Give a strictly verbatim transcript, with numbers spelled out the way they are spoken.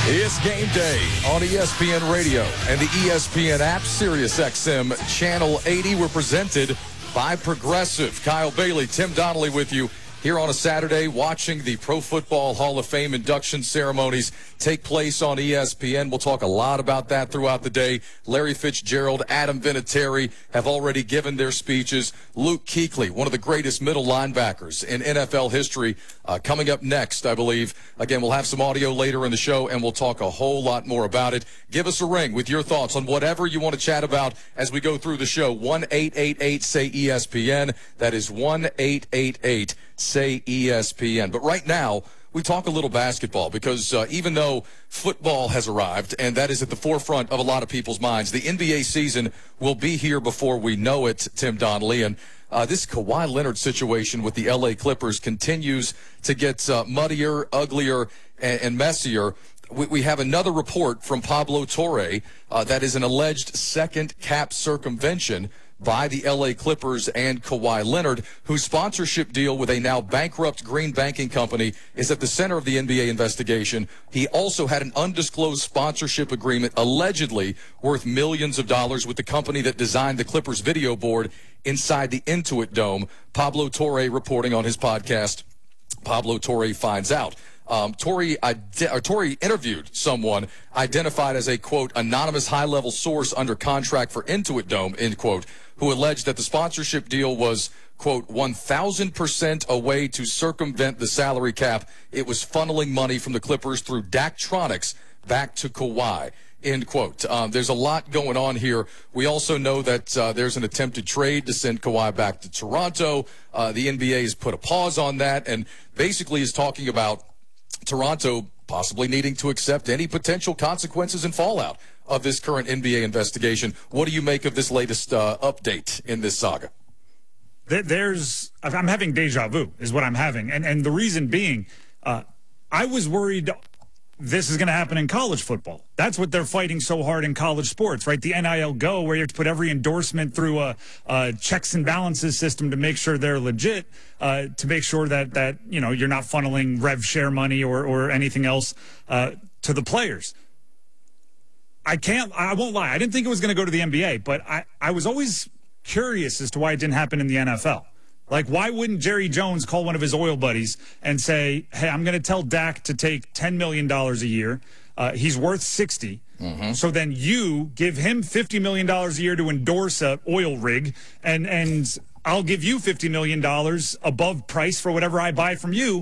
It's game day on E S P N Radio and the E S P N app, Sirius X M Channel eighty. We're presented by Progressive. Kyle Bailey, Tim Donnelly with you here on a Saturday, watching the Pro Football Hall of Fame induction ceremonies take place on E S P N. We'll talk a lot about that throughout the day. Larry Fitzgerald, Adam Vinatieri have already given their speeches. Luke Kuechly, one of the greatest middle linebackers in N F L history, uh, coming up next, I believe. Again, we'll have some audio later in the show, and we'll talk a whole lot more about it. Give us a ring with your thoughts on whatever you want to chat about as we go through the show. one eight eight eight say E S P N. That is one eight eight eight say E S P N. But right now, we talk a little basketball because uh, even though football has arrived, and that is at the forefront of a lot of people's minds, the N B A season will be here before we know it, Tim Donnelly. And uh, this Kawhi Leonard situation with the L A Clippers continues to get uh, muddier, uglier, and, and messier. We, we have another report from Pablo Torre uh, that is an alleged second cap circumvention by the L A Clippers and Kawhi Leonard, whose sponsorship deal with a now bankrupt green banking company is at the center of the N B A investigation. He also had an undisclosed sponsorship agreement, allegedly worth millions of dollars, with the company that designed the Clippers video board inside the Intuit Dome. Pablo Torre reporting on his podcast, Pablo Torre Finds Out. Um, Torre, or Torre interviewed someone identified as a, quote, anonymous high-level source under contract for Intuit Dome, end quote, who alleged that the sponsorship deal was, quote, one thousand percent a way to circumvent the salary cap. It was funneling money from the Clippers through Daktronics back to Kawhi, end quote. Um, there's a lot going on here. We also know that uh, there's an attempted trade to send Kawhi back to Toronto. Uh, the N B A has put a pause on that and basically is talking about Toronto possibly needing to accept any potential consequences and fallout of this current N B A investigation. What do you make of this latest uh, update in this saga? There's, I'm having deja vu is what I'm having. And, and the reason being, uh, I was worried this is going to happen in college football. That's what they're fighting so hard in college sports, right? The N I L Go, where you have to put every endorsement through a, a checks and balances system to make sure they're legit, uh, to make sure that, that, you know, you're not funneling rev share money or, or anything else uh, to the players. I can't, I won't lie. I didn't think it was going to go to the N B A, but I, I was always curious as to why it didn't happen in the N F L. Like, why wouldn't Jerry Jones call one of his oil buddies and say, hey, I'm going to tell Dak to take ten million dollars a year. Uh, he's worth sixty. Mm-hmm. So then you give him fifty million dollars a year to endorse a oil rig, and, and I'll give you fifty million dollars above price for whatever I buy from you.